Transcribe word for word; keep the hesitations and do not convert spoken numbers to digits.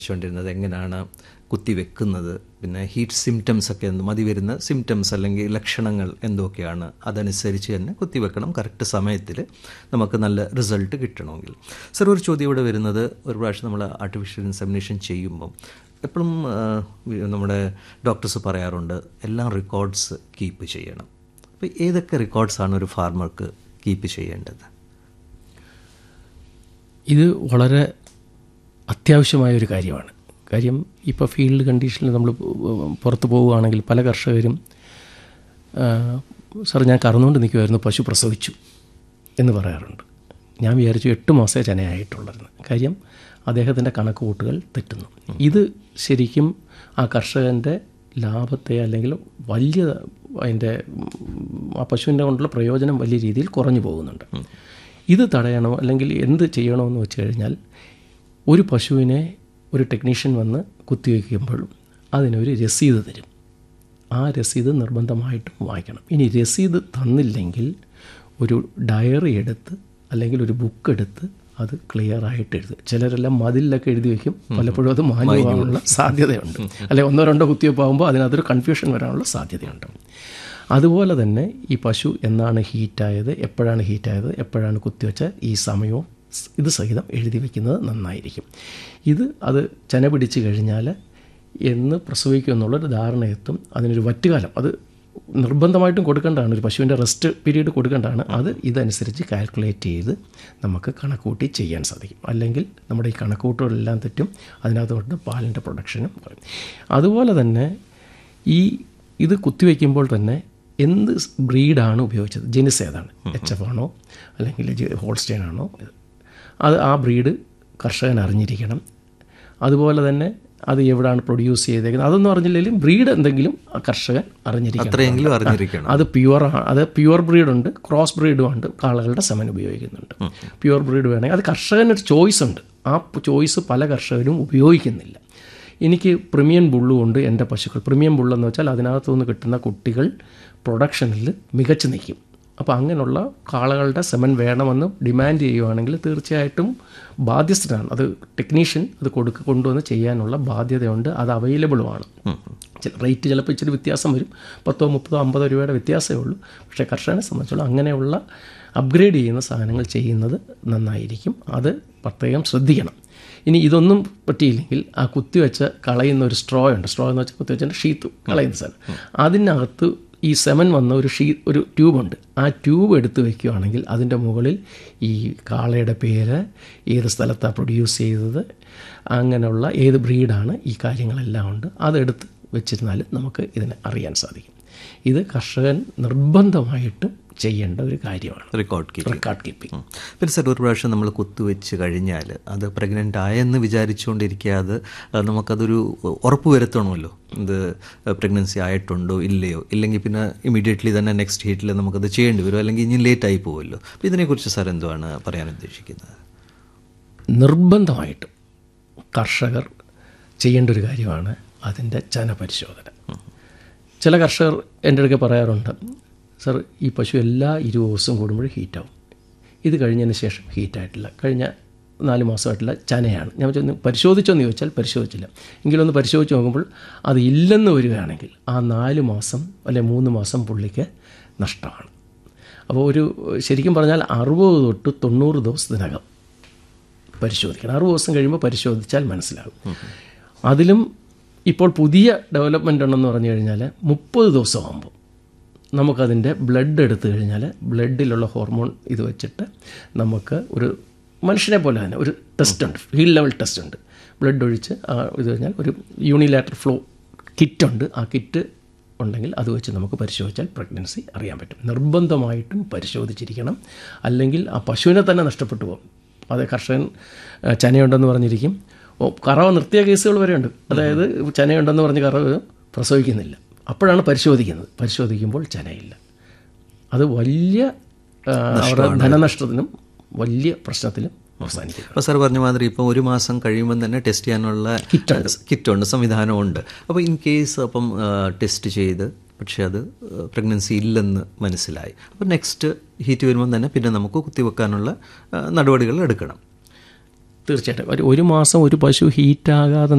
ണ്ടിരുന്നത് എങ്ങനെയാണ് കുത്തിവെക്കുന്നത്, പിന്നെ heat symptoms ഒക്കെ എന്ത് മതി വരുന്ന സിംറ്റംസ് അല്ലെങ്കിൽ ലക്ഷണങ്ങൾ എന്തൊക്കെയാണ്, അതനുസരിച്ച് തന്നെ കുത്തിവെക്കണം കറക്റ്റ് സമയത്തിൽ നമുക്ക് നല്ല റിസൾട്ട് കിട്ടണമെങ്കിൽ. സർ, ഒരു ചോദ്യം ഇവിടെ വരുന്നത്, ഒരു പ്രാവശ്യം നമ്മൾ ആർട്ടിഫിഷ്യൽ ഇൻസെമിനേഷൻ ചെയ്യുമ്പം എപ്പോഴും നമ്മുടെ ഡോക്ടേഴ്സ് പറയാറുണ്ട് എല്ലാം റെക്കോർഡ്സ് കീപ്പ് ചെയ്യണം. അപ്പോൾ ഏതൊക്കെ റെക്കോർഡ്സാണ് ഒരു ഫാർമർക്ക് കീപ്പ് ചെയ്യേണ്ടത്? ഇത് വളരെ അത്യാവശ്യമായൊരു കാര്യമാണ്. കാര്യം ഇപ്പോൾ ഫീൽഡ് കണ്ടീഷനിൽ നമ്മൾ പുറത്ത് പോവുകയാണെങ്കിൽ പല കർഷകരും സാർ ഞാൻ കറന്നുകൊണ്ട് നിൽക്കുമായിരുന്നു, പശു പ്രസവിച്ചു എന്ന് പറയാറുണ്ട്. ഞാൻ വിചാരിച്ചു എട്ട് മാസമേ ചനയായിട്ടുള്ളായിരുന്നു. കാര്യം അദ്ദേഹത്തിൻ്റെ കണക്ക് കൂട്ടുകൾ തെറ്റുന്നു. ഇത് ശരിക്കും ആ കർഷകൻ്റെ ലാഭത്തെ അല്ലെങ്കിൽ വലിയ അതിൻ്റെ ആ പശുവിൻ്റെ കൊണ്ടുള്ള പ്രയോജനം വലിയ രീതിയിൽ കുറഞ്ഞു പോകുന്നുണ്ട്. ഇത് തടയണോ അല്ലെങ്കിൽ എന്ത് ചെയ്യണമെന്ന് വെച്ച് കഴിഞ്ഞാൽ, ഒരു പശുവിനെ ഒരു ടെക്നീഷ്യൻ വന്ന് കുത്തിവയ്ക്കുമ്പോഴും അതിനൊരു രസീത് തരും. ആ രസീത് നിർബന്ധമായിട്ടും വായിക്കണം. ഇനി രസീത് തന്നില്ലെങ്കിൽ ഒരു ഡയറി എടുത്ത് അല്ലെങ്കിൽ ഒരു ബുക്ക് എടുത്ത് അത് ക്ലിയർ ആയിട്ട് എഴുതുക. ചിലരെല്ലാം മതിലൊക്കെ എഴുതി വയ്ക്കും, പലപ്പോഴും അത് മാഞ്ഞു പോകാനുള്ള സാധ്യതയുണ്ട്. അല്ലെങ്കിൽ ഒന്നോ രണ്ടോ കുത്തിവയ്പ്പാകുമ്പോൾ അതിനകത്തൊരു കൺഫ്യൂഷൻ വരാനുള്ള സാധ്യതയുണ്ട്. അതുപോലെ തന്നെ ഈ പശു എന്നാണ് ഹീറ്റായത്, എപ്പോഴാണ് ഹീറ്റായത്, എപ്പോഴാണ് കുത്തിവെച്ച ഈ സമയവും ഇത് സഹിതം എഴുതി വയ്ക്കുന്നത് നന്നായിരിക്കും. ഇത് അത് ചെന പിടിച്ച് കഴിഞ്ഞാൽ എന്ന് പ്രസവിക്കും എന്നുള്ളൊരു ധാരണയെത്തും. അതിനൊരു വറ്റുകാലം അത് നിർബന്ധമായിട്ടും കൊടുക്കേണ്ടതാണ്, ഒരു പശുവിൻ്റെ റെസ്റ്റ് പീരീഡ് കൊടുക്കേണ്ടതാണ്. അത് ഇതനുസരിച്ച് കാൽക്കുലേറ്റ് ചെയ്ത് നമുക്ക് കണക്കൂട്ടി ചെയ്യാൻ സാധിക്കും. അല്ലെങ്കിൽ നമ്മുടെ ഈ കണക്കൂട്ടുകളെല്ലാം തെറ്റും, അതിനകത്തോട്ട് പാലിൻ്റെ പ്രൊഡക്ഷനും പറയും. അതുപോലെ തന്നെ ഈ ഇത് കുത്തിവെക്കുമ്പോൾ തന്നെ എന്ത് ബ്രീഡാണ് ഉപയോഗിച്ചത്, ജെനിസ് ഏതാണ്, എച്ച് എഫ് ആണോ അല്ലെങ്കിൽ ഹോൾസ്റ്റൈൻ ആണോ, അത് ആ ബ്രീഡ് കർഷകൻ അറിഞ്ഞിരിക്കണം. അതുപോലെ തന്നെ അത് എവിടെയാണ് പ്രൊഡ്യൂസ് ചെയ്തേക്കുന്നത് അതൊന്നും അറിഞ്ഞില്ലെങ്കിലും ബ്രീഡ് എന്തെങ്കിലും കർഷകൻ അറിഞ്ഞിരിക്കണം. അത് പ്യുവർ അത് പ്യുവർ ബ്രീഡുണ്ട്, ക്രോസ് ബ്രീഡും ഉണ്ട്, കാളകളുടെ സെമൻ ഉപയോഗിക്കുന്നുണ്ട്. പ്യുവർ ബ്രീഡ് വേണമെങ്കിൽ അത് കർഷകനൊരു ചോയ്സ് ഉണ്ട്. ആ ചോയ്സ് പല കർഷകരും ഉപയോഗിക്കുന്നില്ല. എനിക്ക് പ്രീമിയം ബുള്ളുകൊണ്ട് എൻ്റെ പശുക്കൾ, പ്രീമിയം ബുള്ളെന്ന് വെച്ചാൽ അതിനകത്തുനിന്ന് കിട്ടുന്ന കുട്ടികൾ പ്രൊഡക്ഷനിൽ മികച്ചു നിൽക്കും. അപ്പോൾ അങ്ങനെയുള്ള കാളകളുടെ സെമൻ വേണമെന്ന് ഡിമാൻഡ് ചെയ്യുകയാണെങ്കിൽ തീർച്ചയായിട്ടും ബാധ്യസ്ഥനാണ്. അത് ടെക്നീഷ്യൻ അത് കൊടുക്ക കൊണ്ടുവന്ന് ചെയ്യാനുള്ള ബാധ്യതയുണ്ട്. അത് അവൈലബിളുമാണ്. റേറ്റ് ചിലപ്പോൾ ഇച്ചിരി വ്യത്യാസം വരും, പത്തോ മുപ്പതോ അമ്പതോ രൂപയുടെ വ്യത്യാസമേ ഉള്ളൂ. പക്ഷേ കർഷകനെ സംബന്ധിച്ചുള്ള അങ്ങനെയുള്ള അപ്ഗ്രേഡ് ചെയ്യുന്ന സാധനങ്ങൾ ചെയ്യുന്നത് നന്നായിരിക്കും. അത് പ്രത്യേകം ശ്രദ്ധിക്കണം. ഇനി ഇതൊന്നും പറ്റിയില്ലെങ്കിൽ ആ കുത്തിവെച്ച് കളയുന്ന ഒരു സ്ട്രോ ഉണ്ട്. സ്ട്രോ എന്ന് വെച്ചാൽ കുത്തിവെച്ചതിൻ്റെ ഷീത്ത് കളയുന്ന സാധനം, അതിനകത്ത് ഈ സെമൻ വന്ന ഒരു ഷീ ഒരു ട്യൂബുണ്ട്. ആ ട്യൂബ് എടുത്ത് വയ്ക്കുകയാണെങ്കിൽ അതിൻ്റെ മുകളിൽ ഈ കാളയുടെ പേര്, ഏത് സ്ഥലത്താണ് പ്രൊഡ്യൂസ് ചെയ്തത്, അങ്ങനെയുള്ള ഏത് ബ്രീഡാണ്, ഈ കാര്യങ്ങളെല്ലാം ഉണ്ട്. അതെടുത്ത് വെച്ചിരുന്നാൽ നമുക്ക് ഇതിനെ അറിയാൻ സാധിക്കും. ഇത് കർഷകൻ നിർബന്ധമായിട്ടും ചെയ്യേണ്ട ഒരു കാര്യമാണ്, റെക്കോർഡ് കീപ്പിംഗ്. റെക്കോർഡ് കീപ്പിംഗ് പിന്നെ സാർ, ഒരു പ്രാവശ്യം നമ്മൾ കുത്തുവെച്ച് കഴിഞ്ഞാൽ അത് പ്രഗ്നൻ്റ് ആയെന്ന് വിചാരിച്ചുകൊണ്ടിരിക്കാതെ നമുക്കതൊരു ഉറപ്പ് വരുത്തണമല്ലോ, ഇത് പ്രഗ്നൻസി ആയിട്ടുണ്ടോ ഇല്ലയോ. ഇല്ലെങ്കിൽ പിന്നെ ഇമീഡിയറ്റ്ലി തന്നെ നെക്സ്റ്റ് ഹീറ്റിൽ നമുക്കത് ചെയ്യേണ്ടി വരും, അല്ലെങ്കിൽ ഇനി ലേറ്റായി പോകുമല്ലോ. അപ്പോൾ ഇതിനെക്കുറിച്ച് സാർ എന്തുവാണ് പറയാൻ ഉദ്ദേശിക്കുന്നത്? നിർബന്ധമായിട്ടും കർഷകർ ചെയ്യേണ്ട ഒരു കാര്യമാണ് അതിൻ്റെ ചന പരിശോധന. ചില കർഷകർ എൻ്റെ അടുക്കെ പറയാറുണ്ട്, സർ ഈ പശു എല്ലാ ഇരുപത് ദിവസം കൂടുമ്പോൾ ഹീറ്റാവും, ഇത് കഴിഞ്ഞതിന് ശേഷം ഹീറ്റായിട്ടില്ല, കഴിഞ്ഞ നാല് മാസമായിട്ടുള്ള ചനയാണ്. ഞാൻ ഒന്ന് പരിശോധിച്ചോന്ന് ചോദിച്ചാൽ പരിശോധിച്ചില്ല. എങ്കിലൊന്ന് പരിശോധിച്ച് നോക്കുമ്പോൾ അത് ഇല്ലെന്ന് വരികയാണെങ്കിൽ ആ നാല് മാസം അല്ലെ മൂന്ന് മാസം പുള്ളിക്ക് നഷ്ടമാണ്. അപ്പോൾ ഒരു ശരിക്കും പറഞ്ഞാൽ അറുപത് തൊട്ട് തൊണ്ണൂറ് ദിവസത്തിനകം പരിശോധിക്കണം. അറുപത് ദിവസം കഴിയുമ്പോൾ പരിശോധിച്ചാൽ മനസ്സിലാകും. അതിലും ഇപ്പോൾ പുതിയ ഡെവലപ്മെൻ്റ് ഉണ്ടെന്ന് പറഞ്ഞു കഴിഞ്ഞാൽ മുപ്പത് ദിവസമാകുമ്പോൾ നമുക്കതിൻ്റെ ബ്ലഡ് എടുത്തു കഴിഞ്ഞാൽ ബ്ലഡിലുള്ള ഹോർമോൺ ഇത് വെച്ചിട്ട് നമുക്ക് ഒരു മനുഷ്യനെ പോലെ തന്നെ ഒരു ടെസ്റ്റ് ഉണ്ട്, ഹീൽ ലെവൽ ടെസ്റ്റ് ഉണ്ട്. ബ്ലഡ് ഒഴിച്ച് ഇത് കഴിഞ്ഞാൽ ഒരു യൂണിലാറ്റർ ഫ്ലോ കിറ്റുണ്ട്. ആ കിറ്റ് ഉണ്ടെങ്കിൽ അത് വെച്ച് നമുക്ക് പരിശോധിച്ചാൽ പ്രഗ്നൻസി അറിയാൻ പറ്റും. നിർബന്ധമായിട്ടും പരിശോധിച്ചിരിക്കണം, അല്ലെങ്കിൽ ആ പശുവിനെ തന്നെ നഷ്ടപ്പെട്ടു പോകും. അത് കർഷകൻ ചനയുണ്ടെന്ന് പറഞ്ഞിരിക്കും, കറവ നിർത്തിയ കേസുകൾ വരെയുണ്ട്. അതായത് ചനയുണ്ടെന്ന് പറഞ്ഞ് കറവ് പ്രസവിക്കുന്നില്ല, അപ്പോഴാണ് പരിശോധിക്കുന്നത്. പരിശോധിക്കുമ്പോൾ ചനയില്ല. അത് വലിയ അവരുടെ ധനനഷ്ടത്തിനും വലിയ പ്രശ്നത്തിലും അവസാനിക്കും. അപ്പോൾ സാർ പറഞ്ഞ മാതിരി ഇപ്പോൾ ഒരു മാസം കഴിയുമ്പം തന്നെ ടെസ്റ്റ് ചെയ്യാനുള്ള കിറ്റുണ്ട്, സംവിധാനമുണ്ട്. അപ്പോൾ ഇൻ കേസ് അപ്പം ടെസ്റ്റ് ചെയ്ത് പക്ഷേ അത് പ്രഗ്നൻസി ഇല്ലെന്ന് മനസ്സിലായി, അപ്പോൾ നെക്സ്റ്റ് ഹീറ്റ് വരുമ്പം തന്നെ പിന്നെ നമുക്ക് കുത്തിവെക്കാനുള്ള നടപടികൾ എടുക്കണം. തീർച്ചയായിട്ടും ഒരു ഒരു മാസം ഒരു പശു ഹീറ്റാകാതെ